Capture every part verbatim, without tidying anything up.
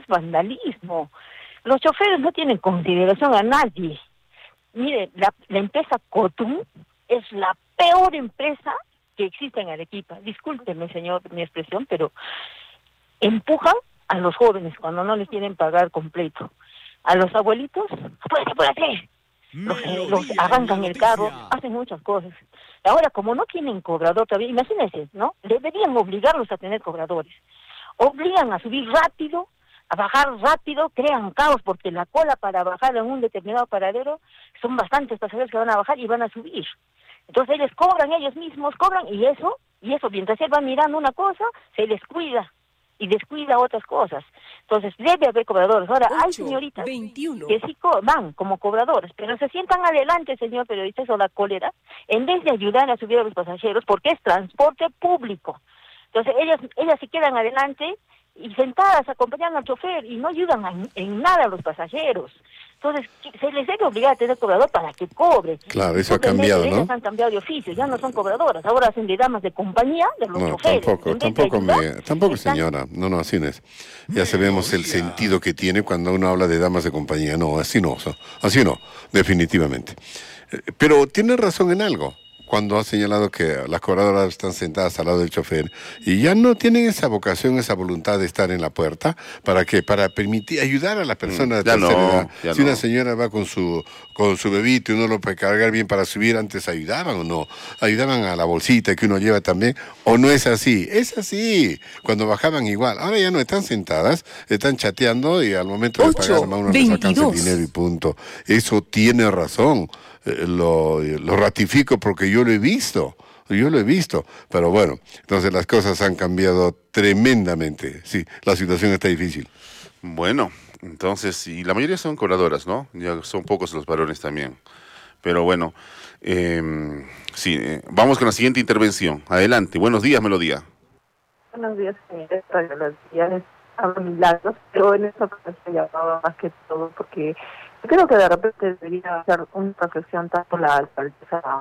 es vandalismo. Los choferes no tienen consideración a nadie. Mire, la, la empresa Cotum es la peor empresa que existe en Arequipa. Discúlpeme, señor, mi expresión, pero empujan a los jóvenes cuando no les quieren pagar completo. A los abuelitos, apúrate, apúrate. Los, eh, los arrancan el carro, hacen muchas cosas. Ahora, como no tienen cobrador todavía, imagínense, ¿no? Deberían obligarlos a tener cobradores. Obligan a subir rápido, a bajar rápido, crean caos, porque la cola para bajar en un determinado paradero son bastantes pasajeros que van a bajar y van a subir. Entonces ellos cobran ellos mismos, cobran, y eso, y eso, mientras él va mirando una cosa, se les cuida, y descuida otras cosas. Entonces debe haber cobradores. Ahora, hay señoritas veintiuno que sí co van como cobradores, pero se sientan adelante, señor periodista, eso la cólera, en vez de ayudar a subir a los pasajeros, porque es transporte público. Entonces ellas, ellas se quedan adelante y sentadas acompañan al chofer y no ayudan a, en nada a los pasajeros. Entonces se les debe obligar a tener cobrador para que cobre. Claro, eso ha cambiado, ¿no? Ellas han cambiado de oficio, ya no son cobradoras, ahora hacen de damas de compañía de los no, choferes. Tampoco, tampoco, ayudar, me, tampoco están... señora, no, no, así no es. Ya sabemos el sentido que tiene cuando uno habla de damas de compañía, no, así no, así no, definitivamente. Pero tiene razón en algo, cuando ha señalado que las cobradoras están sentadas al lado del chofer y ya no tienen esa vocación, esa voluntad de estar en la puerta, ¿para qué? Para permitir, ayudar a la persona mm, de tercera no, edad. Si no. Una señora va con su con su bebito y uno lo puede cargar bien para subir, antes ayudaban o no, ayudaban a la bolsita que uno lleva también, o no es así, es así, cuando bajaban igual, ahora ya no están sentadas, están chateando y al momento de pagar a uno le sacan el dinero y punto. Eso tiene razón. Lo, lo ratifico porque yo lo he visto, yo lo he visto, pero bueno, entonces las cosas han cambiado tremendamente, sí, la situación está difícil. Bueno, entonces, y la mayoría son cobradoras, ¿no? Ya son pocos los varones también, pero bueno, eh, sí, eh, vamos con la siguiente intervención, adelante, buenos días, Melodía. Buenos días, señores, buenos días, hablo milagros, pero en esta ocasión llamaba más que todo porque creo que de repente debería hacer una reflexión tanto la alcaldesa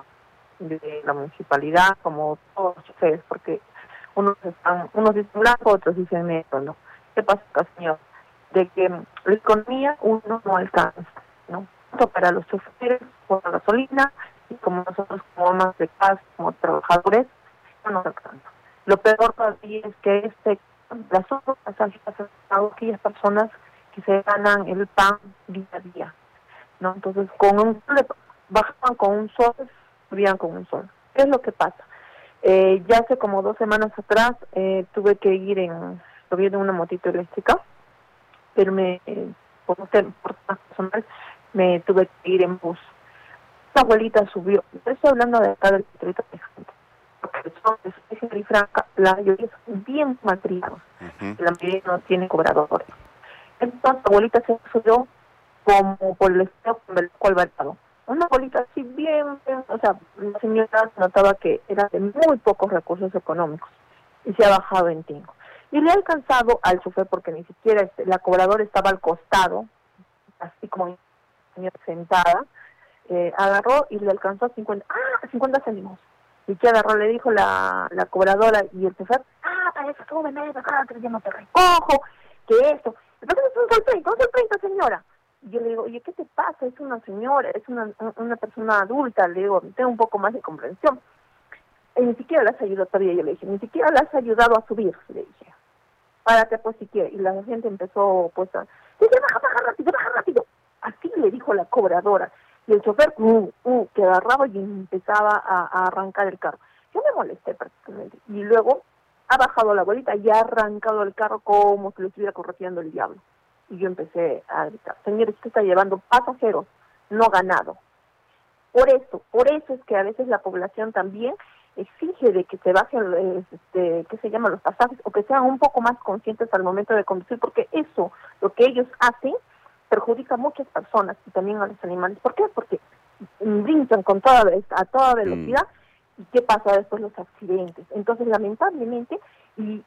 de la municipalidad como todos ustedes, porque unos están, unos dicen blanco, otros dicen negro, ¿no? ¿Qué pasa, señor? De que la economía uno no alcanza, ¿no? Tanto para los choferes, por la gasolina, y como nosotros como amas de casa, como trabajadores, no nos alcanza. Lo peor todavía es que este, las otras altas han aquellas personas que se ganan el pan día a día, ¿no? Entonces, con un bajaban con un sol, subían con un sol. ¿Qué es lo que pasa? Eh, ya hace como dos semanas atrás eh, tuve que ir en, subí en una motito eléctrica, pero me, eh, por temas personales, me tuve que ir en bus. Una abuelita subió, estoy hablando de acá del distrito de gente, porque son de y franca, la mayoría son bien malcriados, uh-huh. La mayoría no tiene cobradores. Entonces la abuelita se subió como por el estado con el cual va estado. Una abuelita así bien, bien, o sea, la señora notaba que era de muy pocos recursos económicos y se ha bajado en tingo. Y le ha alcanzado al chofer porque ni siquiera este, la cobradora estaba al costado, así como la señora sentada, eh, agarró y le alcanzó cincuenta, ah, cincuenta céntimos. Y que agarró, le dijo la, la cobradora y el chofer, ah, para eso tú me metes acá, que yo no te recojo, que esto. Entonces es un sol treinta, un sol treinta, señora. Y yo le digo, oye, ¿qué te pasa? Es una señora, es una una persona adulta. Le digo, tengo un poco más de comprensión. Y ni siquiera las ayudó todavía, yo le dije, ni siquiera las ha ayudado a subir, le dije. Para que pues siquiera. Y la gente empezó pues a, dice, baja, baja rápido, baja rápido. Así le dijo la cobradora. Y el chofer, uh, uh, que agarraba y empezaba a, a arrancar el carro. Yo me molesté prácticamente. Y luego ha bajado la abuelita y ha arrancado el carro como si le estuviera correteando el diablo. Y yo empecé a gritar, señor, usted está llevando pasajeros, no ganado. Por eso, por eso es que a veces la población también exige de que se bajen, este, ¿qué se llama?, los pasajes, o que sean un poco más conscientes al momento de conducir, porque eso, lo que ellos hacen, perjudica a muchas personas y también a los animales. ¿Por qué? Porque brincan con toda, a toda velocidad, mm. ¿y qué pasa después? Los accidentes. Entonces, lamentablemente, y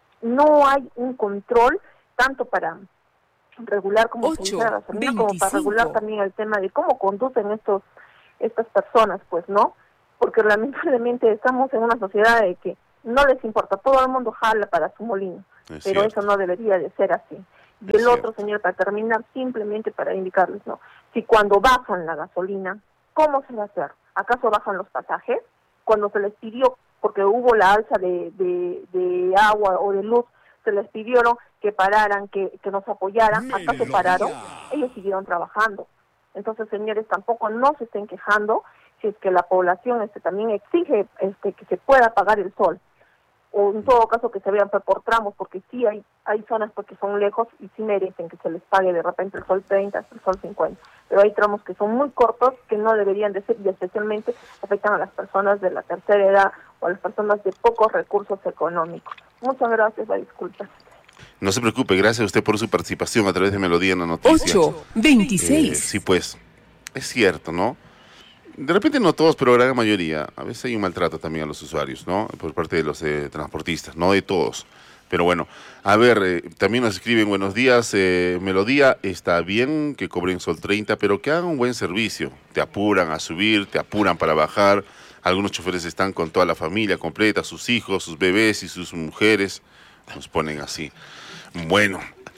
no hay un control tanto para regular como ocho, la gasolina, como para regular también el tema de cómo conducen estos estas personas, pues, ¿no? Porque lamentablemente estamos en una sociedad de que no les importa, todo el mundo jala para su molino, es pero cierto. Eso no debería de ser así. Y el otro, señor, para terminar, simplemente para indicarles, ¿no? Si cuando bajan la gasolina, ¿cómo se va a hacer? ¿Acaso bajan los pasajes? Cuando se les pidió, porque hubo la alza de, de, de agua o de luz, se les pidieron que pararan, que, que nos apoyaran, ¿acaso pararon? Ellos siguieron trabajando. Entonces, señores, tampoco no se estén quejando si es que la población este también exige este que se pueda pagar el sol, o en todo caso que se vean por tramos, porque sí hay hay zonas porque son lejos y sí merecen que se les pague de repente el sol treinta, el sol cincuenta, pero hay tramos que son muy cortos que no deberían de ser, y especialmente afectan a las personas de la tercera edad o a las personas de pocos recursos económicos. Muchas gracias, la disculpa. No se preocupe, gracias a usted por su participación a través de Melodía en la Noticia. ocho veintiséis. Eh, sí, pues, es cierto, ¿no? De repente no todos, pero la gran mayoría. A veces hay un maltrato también a los usuarios, ¿no? Por parte de los eh, transportistas, no de todos. Pero bueno, a ver, eh, también nos escriben, buenos días, eh, Melodía, está bien que cobren sol treinta, pero que hagan un buen servicio. Te apuran a subir, te apuran para bajar. Algunos choferes están con toda la familia completa, sus hijos, sus bebés y sus mujeres. Nos ponen así. Bueno,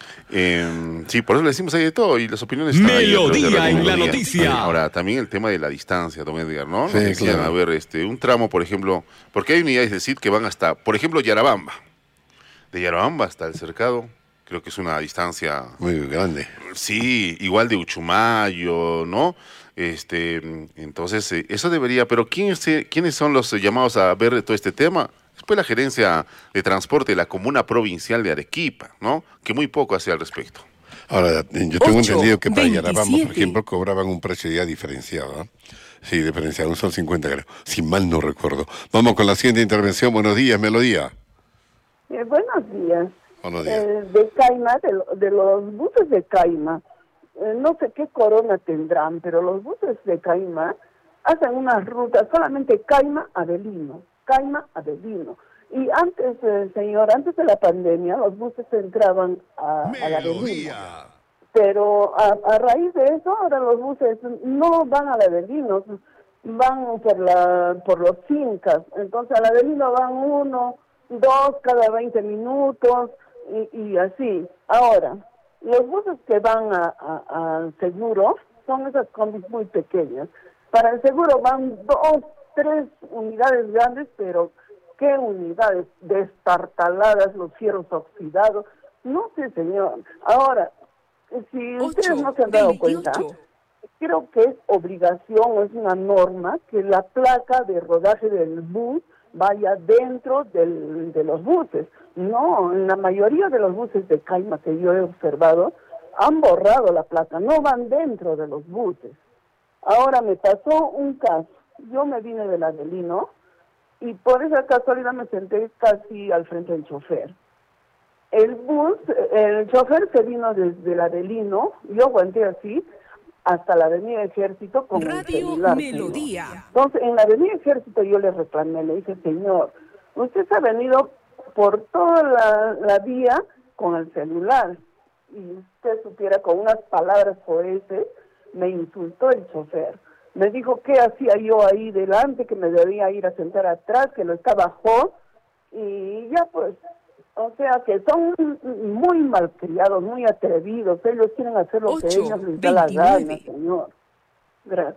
eh, sí, por eso le decimos ahí de todo y las opiniones están ahí. Melodía en la noticia. Ahora, también el tema de la distancia, don Edgar, ¿no? Sí, Nos decían, claro. a ver, este, un tramo, por ejemplo, porque hay unidades de S I T que van hasta, por ejemplo, Yarabamba. De Yarabamba hasta el Cercado, creo que es una distancia... Muy grande. Sí, igual de Uchumayo, ¿no? Este, entonces, eh, eso debería, pero ¿quién, ¿quiénes son los llamados a ver todo este tema? Después la gerencia de transporte de la comuna provincial de Arequipa, ¿no? Que muy poco hace al respecto. Ahora, yo tengo ocho, entendido que para veintisiete. Yarabamba, por ejemplo, cobraban un precio ya diferenciado, ¿eh? Sí, diferenciado, un sol cincuenta, creo, si mal no recuerdo. Vamos con la siguiente intervención. Buenos días, Melodía. Eh, buenos días. Buenos días. Eh, de Caima, de, lo- de los buses de Caima, eh, no sé qué corona tendrán, pero los buses de Caima hacen una ruta solamente Caima-Avelino, Caima-Avelino. Y antes, eh, señor, antes de la pandemia, los buses entraban a, a la Avelino. Pero a, a raíz de eso, ahora los buses no van al Avelino, van por la por los fincas. Entonces al Avelino van uno, dos cada veinte minutos y, y así. Ahora, los buses que van a, a, al seguro son esas combis muy pequeñas. Para el seguro van dos, tres unidades grandes, pero ¿qué unidades? Destartaladas, los fierros oxidados. No sé, señor. Ahora, si ustedes no se han dado cuenta, creo que es obligación, es una norma, que la placa de rodaje del bus vaya dentro del, de los buses. No, en la mayoría de los buses de Caima que yo he observado, han borrado la placa, no van dentro de los buses. Ahora me pasó un caso, yo me vine del Avelino y por esa casualidad me senté casi al frente del chofer. El bus, el chofer se vino desde el Avelino, yo aguanté así, hasta la Avenida Ejército con el Radio celular. Melodía. Señor. Entonces, en la Avenida Ejército yo le reclamé, le dije, señor, usted se ha venido por toda la, la vía con el celular. Y usted supiera, con unas palabras soeces, me insultó el chofer. Me dijo qué hacía yo ahí delante, que me debía ir a sentar atrás, que lo estaba bajó, y ya pues... O sea que son muy malcriados, muy atrevidos. Ellos quieren hacer lo que ellos les da la gana, señor. Gracias.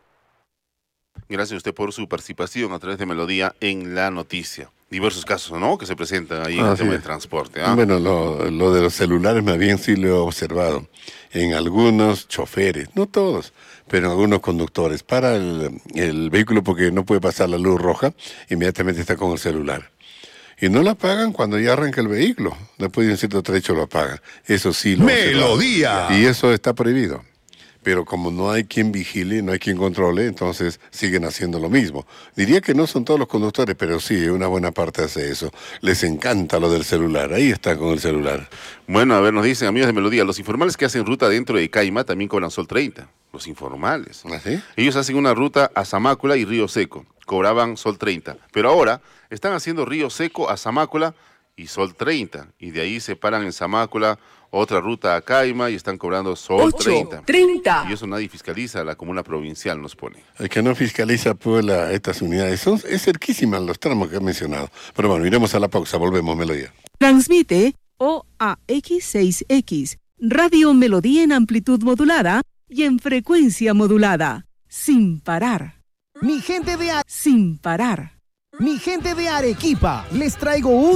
Gracias a usted por su participación a través de Melodía en la Noticia. Diversos casos, ¿no?, que se presentan ahí en Ah, el tema sí. del transporte. ¿ah? Bueno, lo, lo de los celulares más bien sí lo he observado. En algunos choferes, no todos, pero en algunos conductores. Para el, el vehículo porque no puede pasar la luz roja, inmediatamente está con el celular. Y no la pagan cuando ya arranca el vehículo. Después de un cierto trecho lo apagan. Eso sí lo he observado. Melodía. Y eso está prohibido. Pero como no hay quien vigile, no hay quien controle, entonces siguen haciendo lo mismo. Diría que no son todos los conductores, pero sí, una buena parte hace eso. Les encanta lo del celular. Ahí está con el celular. Bueno, a ver, nos dicen amigos de Melodía, los informales que hacen ruta dentro de Caima también cobran sol treinta. Los informales. ¿Así? Ellos hacen una ruta a Zamácula y Río Seco. Cobraban sol treinta. Pero ahora están haciendo Río Seco a Zamácula y sol treinta. Y de ahí se paran en Zamácula otra ruta a Caima y están cobrando sol treinta. treinta. Y eso nadie fiscaliza, la comuna provincial nos pone. El que no fiscaliza pues la, estas unidades. Son, es cerquísimas los tramos que he mencionado. Pero bueno, iremos a la pausa. Volvemos, Melodía. Transmite o A X seis X. Radio Melodía en amplitud modulada y en frecuencia modulada. Sin parar. Mi gente de, A- Sin parar. mi gente de Arequipa, les traigo un